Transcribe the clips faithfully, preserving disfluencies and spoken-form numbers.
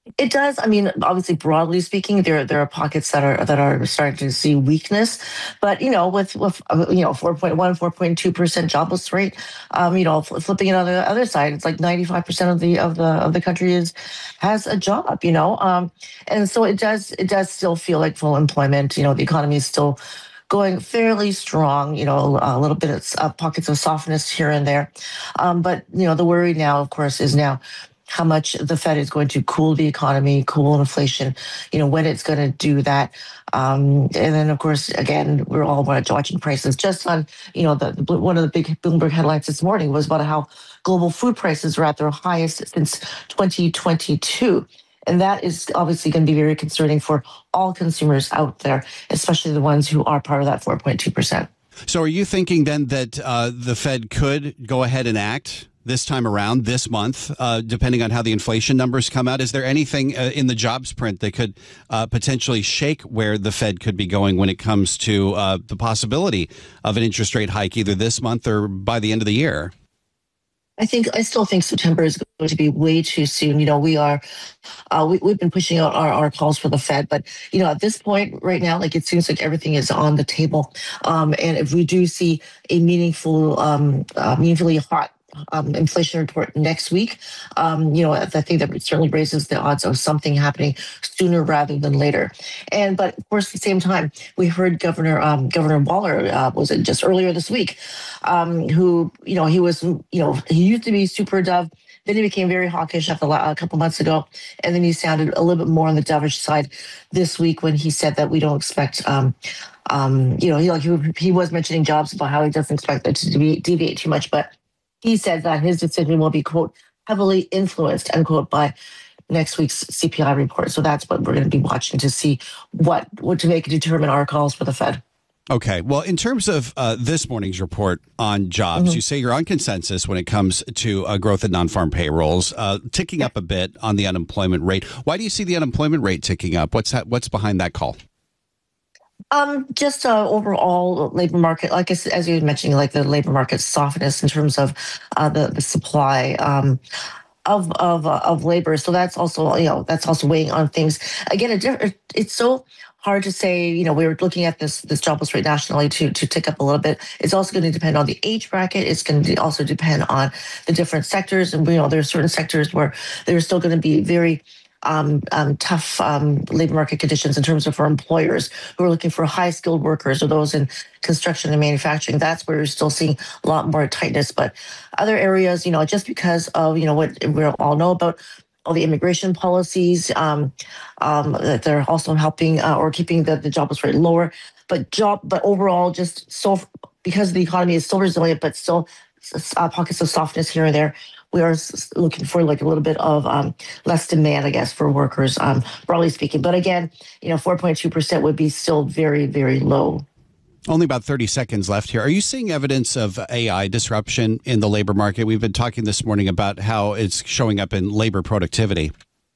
It does. I mean, obviously, broadly speaking, there there are pockets that are that are starting to see weakness, but you know, with with uh, you know, four point one, four point two percent jobless rate, um, you know, fl- flipping it on the other side, it's like ninety-five percent of the of the of the country is has a job, you know, um, and so it does it does still feel like full employment. You know, the economy is still going fairly strong, you know, a little bit of uh, pockets of softness here and there. Um, but, you know, the worry now, of course, is now how much the Fed is going to cool the economy, cool inflation, you know, when it's going to do that. Um, and then, of course, again, we're all watching prices. Just on, you know, the, the one of the big Bloomberg headlines this morning was about how global food prices are at their highest since twenty twenty-two. And that is obviously going to be very concerning for all consumers out there, especially the ones who are part of that four point two percent. So are you thinking then that uh, the Fed could go ahead and act this time around, this month, uh, depending on how the inflation numbers come out? Is there anything uh, in the jobs print that could uh, potentially shake where the Fed could be going when it comes to uh, the possibility of an interest rate hike either this month or by the end of the year? I think I still think September is going to be way too soon. You know, we are uh, we, we've been pushing out our, our calls for the Fed, but you know, at this point right now, like it seems like everything is on the table. Um, and if we do see a meaningful, um, uh, meaningfully hot um, inflation report next week, um, you know, I think that certainly raises the odds of something happening sooner rather than later. And but of course, at the same time, we heard Governor um, Governor Waller uh, was it just earlier this week, um, who you know he was you know he used to be super dove. Then he became very hawkish after a couple months ago, and then he sounded a little bit more on the dovish side this week when he said that we don't expect. Um, um, you know, he like he, he was mentioning jobs about how he doesn't expect it to deviate, deviate too much, but he said that his decision will be, quote, heavily influenced, unquote, by next week's C P I report. So that's what we're going to be watching to see what, what to make determine our calls for the Fed. Okay. Well, in terms of uh, this morning's report on jobs, mm-hmm. you say you're on consensus when it comes to uh, growth in non-farm payrolls, uh, ticking yeah. up a bit on the unemployment rate. Why do you see the unemployment rate ticking up? What's that, what's behind that call? Um, just uh, overall labor market, like as, as you were mentioning, like the labor market softness in terms of uh, the the supply um, of of uh, of labor. So that's also you know that's also weighing on things. Again, it, it's so hard to say. You know, we were looking at this this jobless rate nationally to to tick up a little bit. It's also going to depend on the age bracket. It's going to also depend on the different sectors, and you know there are certain sectors where there's still going to be very Um, um, tough um, labor market conditions in terms of for employers who are looking for high skilled workers or those in construction and manufacturing. That's where you're still seeing a lot more tightness. But other areas, you know, just because of, you know, what we all know about all the immigration policies, um, um, that they're also helping uh, or keeping the, the jobless rate lower. But job, but overall, just so because the economy is still resilient, but still uh, pockets of softness here and there. We are looking for like a little bit of um, less demand, I guess, for workers, um, broadly speaking. But again, you know, four point two percent would be still very, very low. Only about thirty seconds left here. Are you seeing evidence of A I disruption in the labor market? We've been talking this morning about how it's showing up in labor productivity.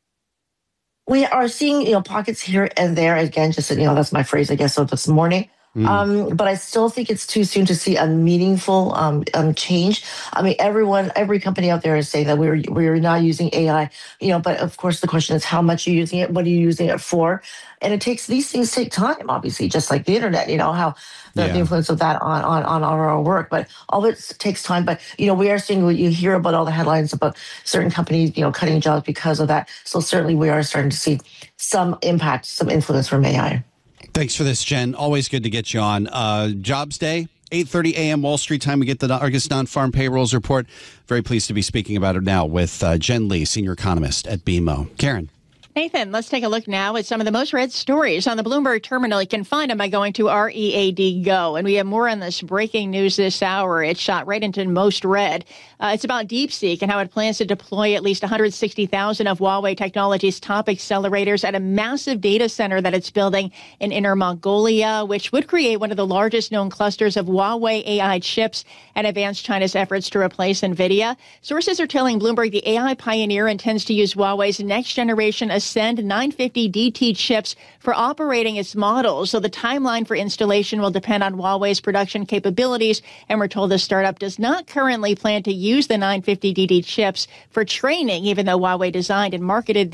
We are seeing, you know, pockets here and there. Again, just, you know, that's my phrase, I guess, of this morning. Mm. Um, but I still think it's too soon to see a meaningful um, um, change. I mean, everyone, every company out there is saying that we're we're now using A I, you know. But of course, the question is how much you're using it, what are you using it for, and it takes these things take time, obviously, just like the internet. You know how the, yeah. the influence of that on on on our work, but all of it takes time. But you know, we are seeing what you hear about all the headlines about certain companies, you know, cutting jobs because of that. So certainly, we are starting to see some impact, some influence from A I. Thanks for this, Jen. Always good to get you on. Uh, Jobs Day, eight thirty a.m. Wall Street time. We get the August non-farm payrolls report. Very pleased to be speaking about it now with uh, Jen Lee, senior economist at B M O. Karen. Nathan, let's take a look now at some of the most read stories on the Bloomberg terminal. You can find them by going to R E A D Go. And we have more on this breaking news this hour. It's shot right into most read. Uh, it's about DeepSeek and how it plans to deploy at least one hundred sixty thousand of Huawei Technologies' top accelerators at a massive data center that it's building in Inner Mongolia, which would create one of the largest known clusters of Huawei A I chips and advance China's efforts to replace NVIDIA. Sources are telling Bloomberg the A I pioneer intends to use Huawei's next generation Ascend nine fifty D T chips for operating its models. So the timeline for installation will depend on Huawei's production capabilities. And we're told the startup does not currently plan to use the nine fifty D T chips for training, even though Huawei designed and marketed